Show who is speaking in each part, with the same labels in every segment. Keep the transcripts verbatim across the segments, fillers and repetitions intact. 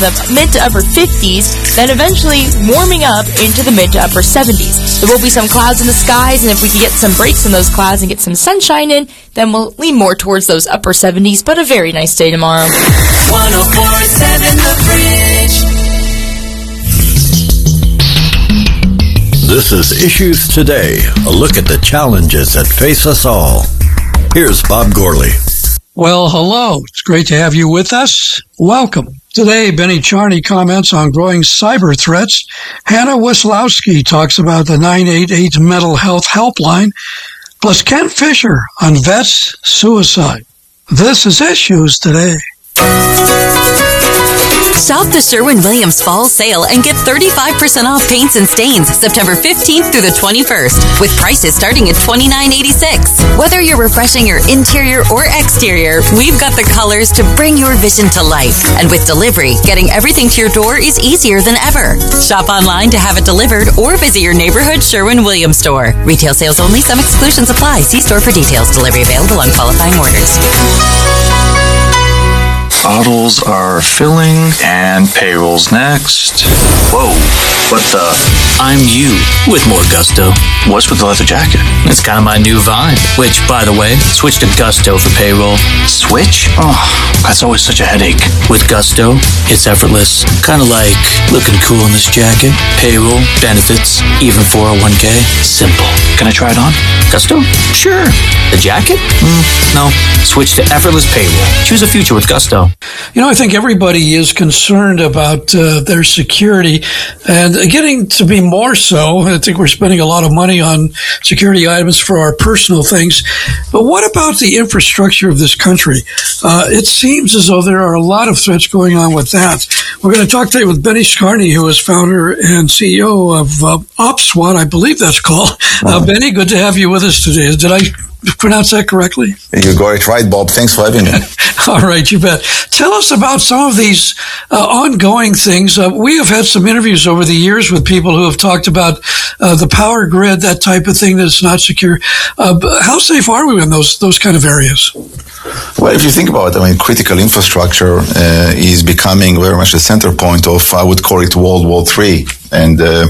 Speaker 1: the mid to upper fifties, then eventually warming up into the mid to upper seventies. There will be some clouds in the skies, and if we can get some breaks in those clouds and get some sunshine in, then we'll lean more towards those upper seventies, but a very nice day tomorrow.
Speaker 2: one oh four point seven The Bridge.
Speaker 3: This is Issues Today, a look at the challenges that face us all. Here's Bob Gorley.
Speaker 4: Well, hello. It's great to have you with us. Welcome. Today, Benny Charney comments on growing cyber threats. Hannah Weslowski talks about the nine eight eight mental health helpline. Plus Ken Fisher on vets suicide. This is Issues Today.
Speaker 5: Shop the Sherwin-Williams Fall Sale and get thirty-five percent off paints and stains September fifteenth through the twenty-first, with prices starting at twenty-nine eighty-six. Whether you're refreshing your interior or exterior, we've got the colors to bring your vision to life. And with delivery, getting everything to your door is easier than ever. Shop online to have it delivered or visit your neighborhood Sherwin-Williams store. Retail sales only. Some exclusions apply. See store for details. Delivery available on qualifying orders.
Speaker 6: Bottles are filling, and payroll's next. Whoa, what the?
Speaker 7: I'm you with more gusto.
Speaker 6: What's with the leather jacket?
Speaker 7: It's kind of my new vibe. Which, by the way, switch to Gusto for payroll.
Speaker 6: Switch? Oh, that's always such a headache.
Speaker 7: With Gusto, it's effortless. Kind of like looking cool in this jacket. Payroll, benefits, even four oh one k. Simple.
Speaker 6: Can I try it on?
Speaker 7: Gusto? Sure. The jacket? Mm, no. Switch to effortless payroll. Choose a future with Gusto.
Speaker 4: You know, I think everybody is concerned about uh, their security, and getting to be more so. I think we're spending a lot of money on security items for our personal things. But what about the infrastructure of this country? Uh, it seems as though there are a lot of threats going on with that. We're going to talk today with Benny Charney, who is founder and C E O of uh, OpSWAT, I believe that's called. Uh, Benny, good to have you with us today. Did I pronounce that correctly?
Speaker 8: You got it right, Bob. Thanks for having me.
Speaker 4: All right, you bet. Tell us about some of these uh, ongoing things. Uh, we have had some interviews over the years with people who have talked about uh, the power grid, that type of thing that's not secure. Uh, how safe are we in those those kind of areas?
Speaker 8: Well, if you think about it, I mean, critical infrastructure uh, is becoming very much the center point of, I would call it, World War Three, and uh,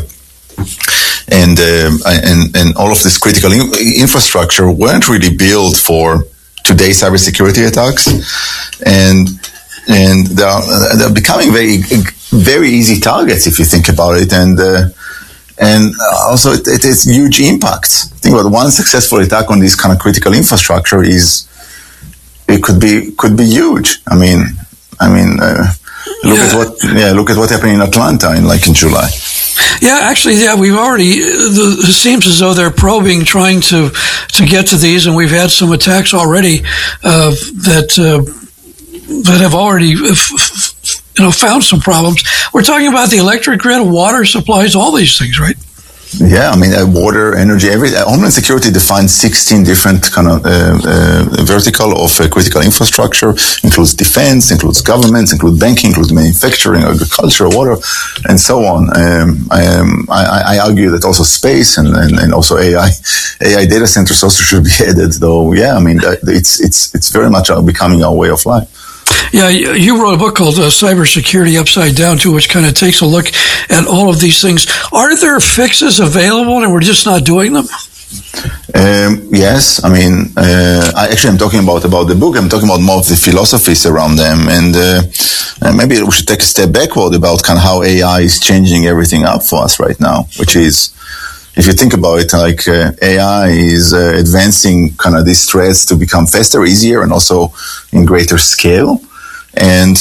Speaker 8: and uh, and and all of this critical in- infrastructure weren't really built for today's cybersecurity attacks, and and they are they're becoming very very easy targets if you think about it, and uh, and also it, it has huge impacts. Think about one successful attack on this kind of critical infrastructure is it could be could be huge. I mean, I mean, uh, look yeah. at what yeah look at what happened in Atlanta in like in July.
Speaker 4: Yeah, actually, yeah, we've already, the, it seems as though they're probing, trying to, to get to these, and we've had some attacks already uh, that uh, that have already, f- f- you know, found some problems. We're talking about the electric grid, water supplies, all these things, right?
Speaker 8: Yeah, I mean, uh, water, energy, every uh, Homeland Security defines sixteen different kind of uh, uh, vertical of uh, critical infrastructure. Includes defense, includes governments, includes banking, includes manufacturing, agriculture, water, and so on. Um, I, um, I, I argue that also space and, and, and also A I, A I data centers also should be added. Though, yeah, I mean, it's it's it's very much becoming our way of life.
Speaker 4: Yeah, you wrote a book called uh, Cybersecurity Upside Down, too, which kind of takes a look at all of these things. Are there fixes available and we're just not doing them?
Speaker 8: Um, yes, I mean, uh, I actually am talking about, about the book. I'm talking about more of the philosophies around them. And uh, uh, maybe we should take a step backward about kind of how A I is changing everything up for us right now, which is, if you think about it, like uh, A I is uh, advancing kind of these threats to become faster, easier, and also in greater scale. And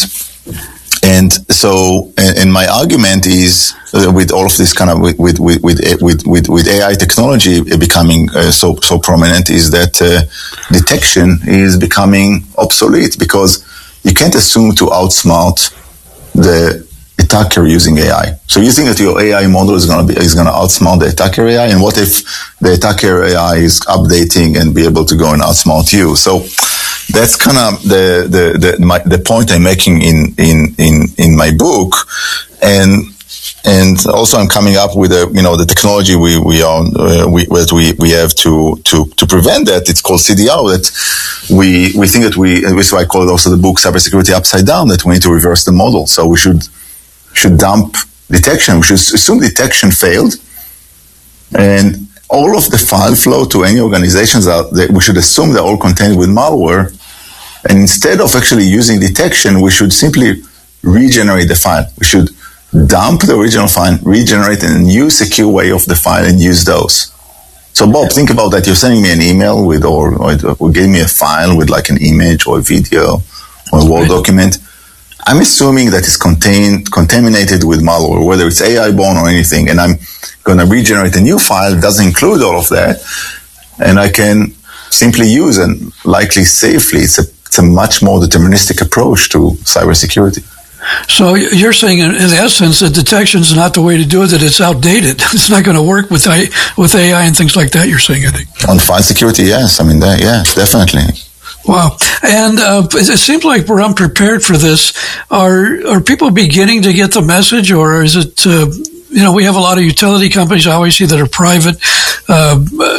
Speaker 8: and so, and, and my argument is uh, with all of this kind of with with with with with, with A I technology becoming uh, so so prominent, is that uh, detection is becoming obsolete, because you can't assume to outsmart the attacker using A I. So you think that your A I model is going to be is going to outsmart the attacker A I, and what if the attacker A I is updating and be able to go and outsmart you? So that's kind of the the the, my, the point I'm making in in in in my book, and and also I'm coming up with a, you know, the technology we we are uh, we that we we have to to to prevent that. It's called C D R. That we we think that we, and this is why I call it also the book Cybersecurity Upside Down. That we need to reverse the model. So we should should dump detection. We should assume detection failed, and all of the file flow to any organizations are that we should assume they're all contained with malware. And instead of actually using detection, we should simply regenerate the file. We should dump the original file, regenerate a new secure way of the file, and use those. So, Bob, think about that. You're sending me an email with, or, or, or giving me a file with like an image or a video or a Word document. I'm assuming that it's contained, contaminated with malware, whether it's A I born or anything, and I'm going to regenerate a new file that doesn't include all of that, and I can simply use and likely safely. It's a, it's a much more deterministic approach to cybersecurity.
Speaker 4: So you're saying, in, in essence, that detection is not the way to do it, that it's outdated. It's not going to work with I, with A I and things like that, you're saying, I think.
Speaker 8: On file security, yes. I mean, that, yeah, definitely.
Speaker 4: Wow. And uh, it seems like we're unprepared for this. Are are people beginning to get the message, or is it, uh, you know, we have a lot of utility companies, I always see, that are private uh,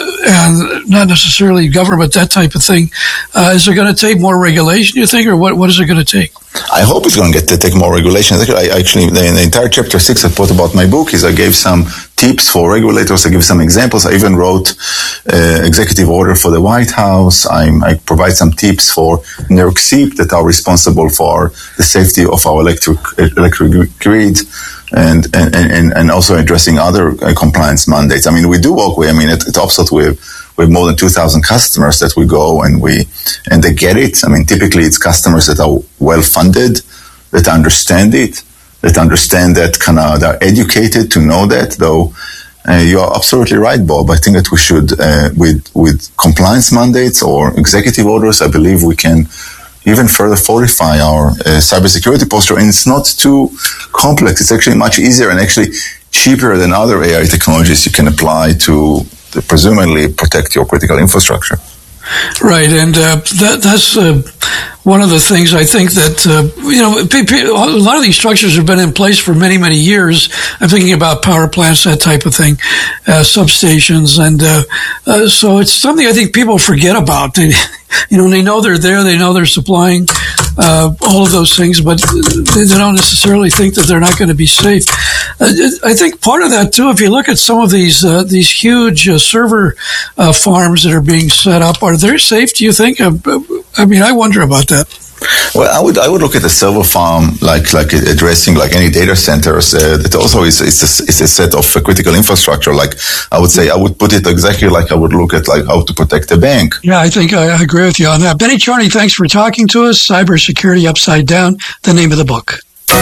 Speaker 4: and not necessarily government, that type of thing. Uh, is it going to take more regulation, you think, or what? what is it going to take?
Speaker 8: I hope it's going to get to take more regulation. I actually, in the entire chapter six I put about my book is I gave some tips for regulators. I give some examples. I even wrote uh, executive order for the White House. I'm, I provide some tips for New York C I P that are responsible for the safety of our electric electric grid. And, and, and, and also addressing other uh, compliance mandates. I mean, we do work with, I mean, at, at Opsot we have, we have more than two thousand customers that we go and we, and they get it. I mean, typically it's customers that are well funded, that understand it, that understand that kind of, they're educated to know that, though. Uh, you are absolutely right, Bob. I think that we should, uh, with, with compliance mandates or executive orders, I believe we can even further fortify our uh, cybersecurity posture. And it's not too complex. It's actually much easier and actually cheaper than other A I technologies you can apply to, to presumably protect your critical infrastructure.
Speaker 4: Right, and uh, that, that's uh, one of the things I think that, uh, you know, a lot of these structures have been in place for many, many years. I'm thinking about power plants, that type of thing, uh, substations, and uh, uh, so it's something I think people forget about. They, you know, they know they're there, they know they're supplying uh, all of those things, but they don't necessarily think that they're not going to be safe. Uh, I think part of that, too, if you look at some of these uh, these huge uh, server uh, farms that are being set up, are they safe, do you think? Uh, I mean, I wonder about that.
Speaker 8: Well, I would I would look at the server farm like like addressing like any data centers. Uh, that also is is a, is a set of uh, critical infrastructure. Like I would say, I would put it exactly like I would look at like how to protect a bank.
Speaker 4: Yeah, I think I, I agree with you on that. Benny Charney, thanks for talking to us. Cybersecurity Upside Down, the name of the book.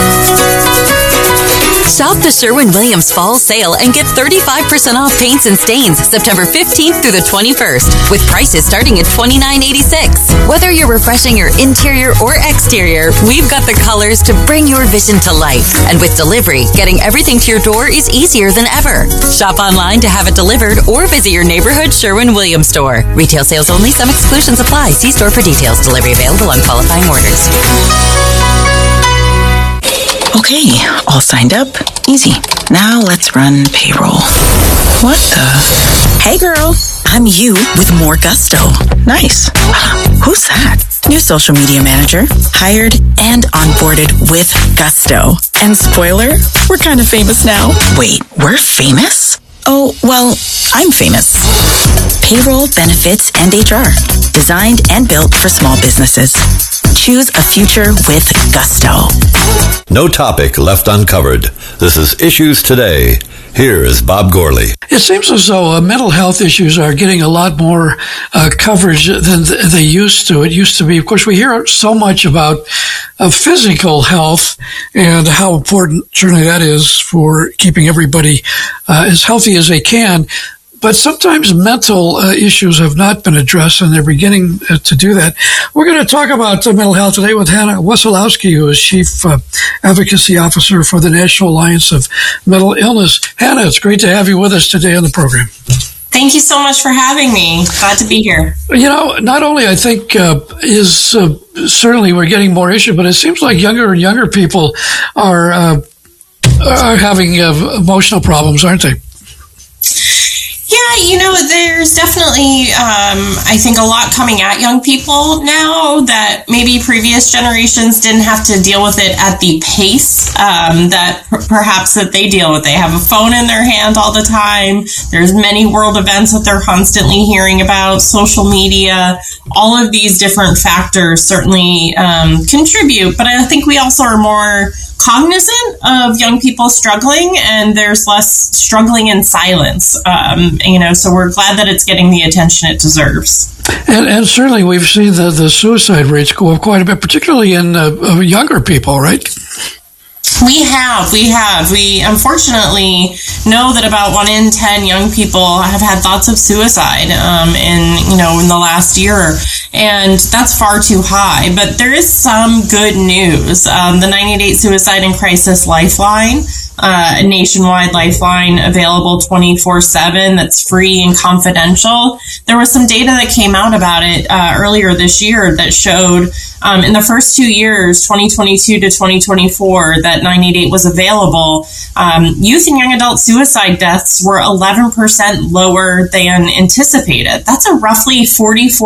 Speaker 5: Shop the Sherwin-Williams Fall Sale and get thirty-five percent off paints and stains September fifteenth through the twenty-first, with prices starting at twenty-nine eighty-six. Whether you're refreshing your interior or exterior, we've got the colors to bring your vision to life. And with delivery, getting everything to your door is easier than ever. Shop online to have it delivered or visit your neighborhood Sherwin-Williams store. Retail sales only. Some exclusions apply. See store for details. Delivery available on qualifying orders.
Speaker 9: Okay, all signed up. Easy. Now let's run payroll. What the? Hey girl, I'm you with more gusto. Nice. Who's that? New social media manager. Hired and onboarded with gusto. And spoiler, we're kind of famous now. Wait, we're famous? Oh, well, I'm famous. Payroll, benefits, and H R. Designed and built for small businesses. Choose a future with gusto.
Speaker 3: No topic left uncovered. This is Issues Today. Here is Bob Gourley.
Speaker 4: It seems as though uh, mental health issues are getting a lot more uh, coverage than th- they used to. It used to be, of course, we hear so much about uh, physical health and how important certainly that is for keeping everybody uh, as healthy as they can. But sometimes mental uh, issues have not been addressed, and they're beginning uh, to do that. We're going to talk about uh, mental health today with Hannah Wesolowski, who is Chief uh, Advocacy Officer for the National Alliance of Mental Illness. Hannah, it's great to have you with us today on the program.
Speaker 10: Thank you so much for having me. Glad to be here.
Speaker 4: You know, not only I think uh, is uh, certainly we're getting more issues, but it seems like younger and younger people are uh, are having uh, emotional problems, aren't they?
Speaker 10: Yeah, you know, there's definitely, um, I think, a lot coming at young people now that maybe previous generations didn't have to deal with it at the pace um, that p- perhaps that they deal with. They have a phone in their hand all the time. There's many world events that they're constantly hearing about, social media. All of these different factors certainly um, contribute, but I think we also are more cognizant of young people struggling, and there's less struggling in silence. Um, you know, so we're glad that it's getting the attention it deserves.
Speaker 4: And, and certainly we've seen the, the suicide rates go up quite a bit, particularly in uh, younger people, right?
Speaker 10: We have, we have. We unfortunately know that about one in ten young people have had thoughts of suicide um, in, you know, in the last year. And that's far too high. But there is some good news. Um, the nine eight eight Suicide and Crisis Lifeline, uh, a nationwide lifeline available twenty-four seven that's free and confidential. There was some data that came out about it uh, earlier this year that showed um, in the first two years, twenty twenty-two to twenty twenty-four, that nine eight eight was available, um, youth and young adult suicide deaths were eleven percent lower than anticipated. That's a roughly forty-four